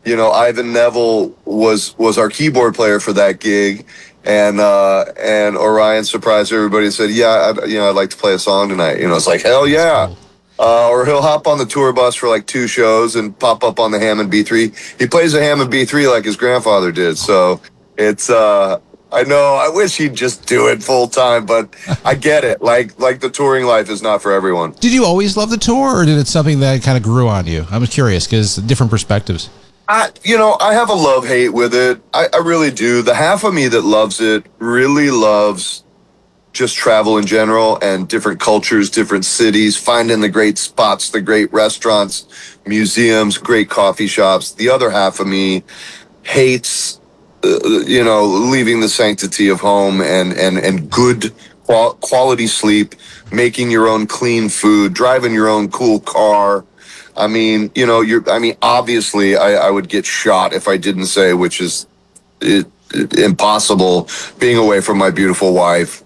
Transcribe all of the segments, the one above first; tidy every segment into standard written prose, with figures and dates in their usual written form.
Ivan Neville was our keyboard player for that gig, and Orion surprised everybody and said, "Yeah, I'd like to play a song tonight." It's like, hell yeah. Or he'll hop on the tour bus for like 2 shows and pop up on the Hammond B3. He plays a Hammond B3 like his grandfather did. So it's, I know, I wish he'd just do it full time, but I get it. Like the touring life is not for everyone. Did you always love the tour, or did it something that kind of grew on you? I'm curious because different perspectives. I have a love-hate with it. I really do. The half of me that loves it really loves just travel in general and different cultures, different cities, finding the great spots, the great restaurants, museums, great coffee shops. The other half of me hates, leaving the sanctity of home and good quality sleep, making your own clean food, driving your own cool car. Obviously I would get shot if I didn't say, which is impossible, being away from my beautiful wife,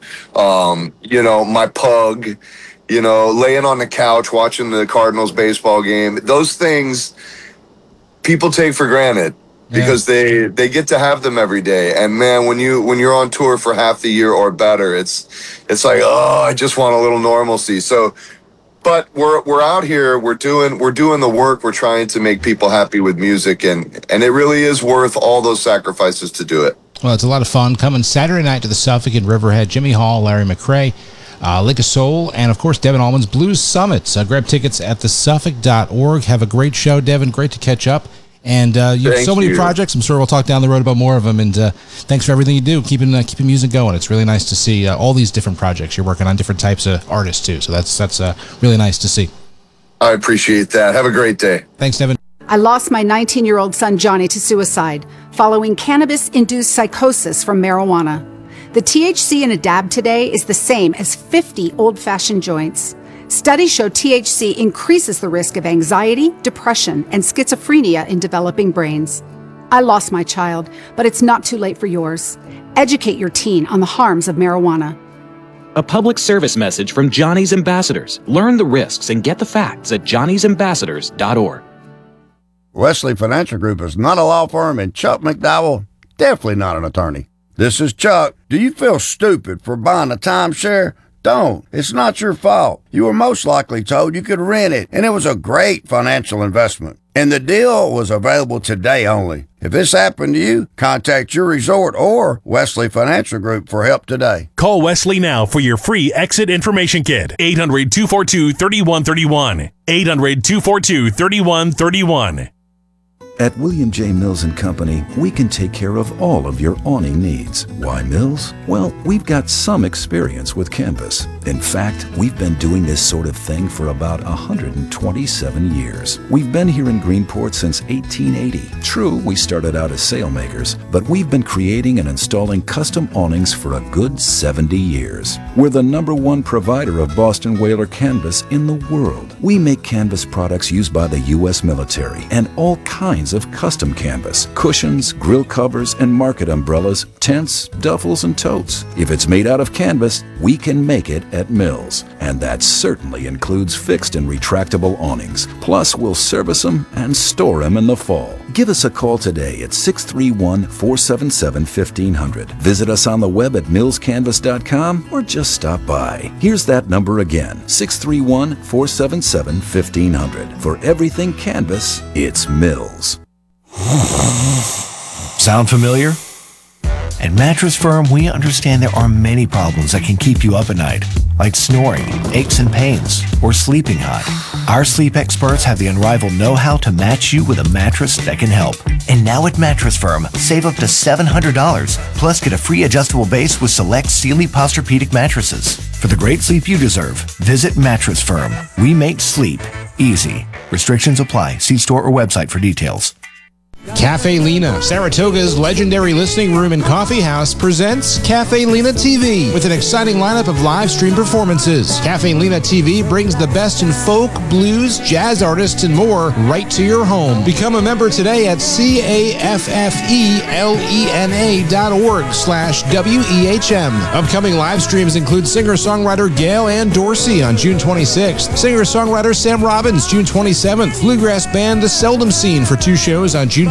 my pug, laying on the couch watching the Cardinals baseball game. Those things people take for granted because they get to have them every day. And man, when you're on tour for half the year or better, it's like, oh, I just want a little normalcy. So, but we're out here, we're doing the work, we're trying to make people happy with music, and it really is worth all those sacrifices to do it. Well, it's a lot of fun. Coming Saturday night to the Suffolk in Riverhead. Jimmy Hall, Larry McRae, Lake of Soul, and of course Devin Allman's Blues Summits. Grab tickets at thesuffolk.org. Have a great show, Devin. Great to catch up. And you have so many projects. I'm sure we'll talk down the road about more of them. And thanks for everything you do, keeping music going. It's really nice to see all these different projects. You're working on different types of artists too. So that's really nice to see. I appreciate that. Have a great day. Thanks, Devin. I lost my 19-year-old son Johnny to suicide following cannabis-induced psychosis from marijuana. The THC in a dab today is the same as 50 old-fashioned joints. Studies show THC increases the risk of anxiety, depression, and schizophrenia in developing brains. I lost my child, but it's not too late for yours. Educate your teen on the harms of marijuana. A public service message from Johnny's Ambassadors. Learn the risks and get the facts at johnnysambassadors.org. Wesley Financial Group is not a law firm, and Chuck McDowell, definitely not an attorney. This is Chuck. Do you feel stupid for buying a timeshare? Don't. It's not your fault. You were most likely told you could rent it, and it was a great financial investment. And the deal was available today only. If this happened to you, contact your resort or Wesley Financial Group for help today. Call Wesley now for your free exit information kit. 800-242-3131. 800-242-3131. At William J. Mills & Company, we can take care of all of your awning needs. Why Mills? Well, we've got some experience with canvas. In fact, we've been doing this sort of thing for about 127 years. We've been here in Greenport since 1880. True, we started out as sailmakers, but we've been creating and installing custom awnings for a good 70 years. We're the #1 provider of Boston Whaler canvas in the world. We make canvas products used by the U.S. military and all kinds of custom canvas, cushions, grill covers, and market umbrellas, tents, duffels, and totes. If it's made out of canvas, we can make it at Mills. And that certainly includes fixed and retractable awnings. Plus, we'll service them and store them in the fall. Give us a call today at 631-477-1500. Visit us on the web at millscanvas.com or just stop by. Here's that number again, 631-477-1500. For everything canvas, it's Mills. Sound familiar? At Mattress Firm, we understand there are many problems that can keep you up at night, like snoring, aches and pains, or sleeping hot. Our sleep experts have the unrivaled know-how to match you with a mattress that can help. And now at Mattress Firm, save up to $700, plus get a free adjustable base with select Sealy Posturepedic mattresses. For the great sleep you deserve, visit Mattress Firm. We make sleep easy. Restrictions apply. See store or website for details. Cafe Lena, Saratoga's legendary listening room and coffee house, presents Cafe Lena TV with an exciting lineup of live stream performances. Cafe Lena TV brings the best in folk, blues, jazz artists, and more right to your home. Become a member today at caffeelena.org/WEHM. Upcoming live streams include singer-songwriter Gail Ann Dorsey on June 26th, singer-songwriter Sam Robbins June 27th, bluegrass band The Seldom Scene for 2 shows on June